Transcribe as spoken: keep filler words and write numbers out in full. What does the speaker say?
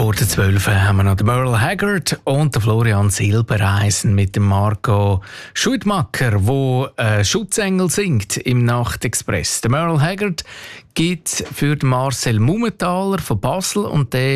Vor der zwölf haben wir noch den Merle Haggard und den Florian Silbereisen mit dem Marco Schuitmacher, der äh, Schutzengel singt im Nachtexpress. Der Merle Haggard gibt für den Marcel Mumenthaler von Basel und der